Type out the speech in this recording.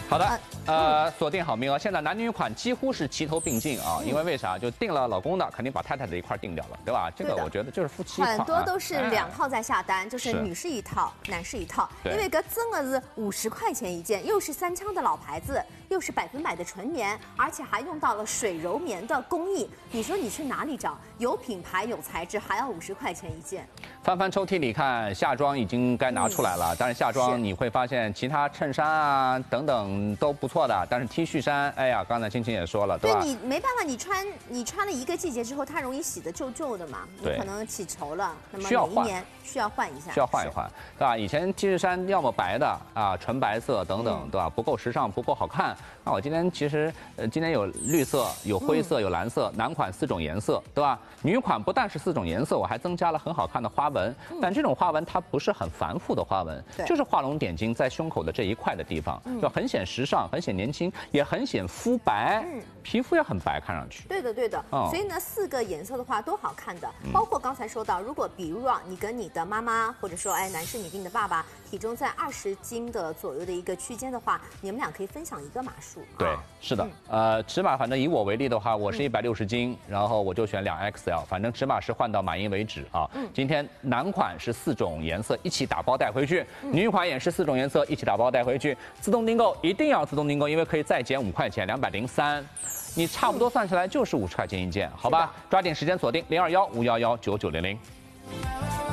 好的，锁定好名额。现在男女款几乎是齐头并进啊，因为为啥？就定了老公的，肯定把太太的一块定掉了，对吧？这个我觉得就是夫妻款， 很多都是2套在下单，就是女士一套，男士一套。因为个真的是50块钱一件，又是3枪的老牌子，又是100%的纯棉，而且还用到了水柔棉的工艺。你说你去哪里找？有品牌有材质，还要50块钱一件。 翻翻抽屉里看，夏装已经该拿出来了。但是夏装你会发现，其他衬衫啊等等都不错的，但是 T 恤衫，哎呀，刚才青青也说了，对吧？ 对你没办法，你穿了一个季节之后，它容易洗得旧旧的嘛，你可能起绸了，那么每一年需要换一下， 需要换一换，对吧？以前 T 恤衫要么白的啊，纯白色等等，对吧？不够时尚，不够好看。那我今天其实今天有绿色、有灰色、有蓝色，男款4种颜色，对吧？女款不但是4种颜色，我还增加了很好看的花纹，但这种花纹它不是很繁复的花纹，就是画龙点睛在胸口的这一块的地方，就很显时尚，很显年轻，也很显肤白，皮肤也很白，看上去。 对的，对的。所以呢，4个颜色的话都好看的，包括刚才说到，如果比如啊，你跟你的妈妈，或者说男士你跟你的爸爸体重在20斤的左右的一个区间的话，你们俩可以分享一个码数。 对，是的。尺码反正以我为例的话，我是160斤，然后我就选2XL，反正尺码是换到满意为止啊。今天男款是4种颜色一起打包带回去，女款也是4种颜色一起打包带回去，自动订购一定要自动订购，因为可以再减5块钱，203，你差不多算下来就是50块钱一件，好吧？抓紧时间锁定0215119900。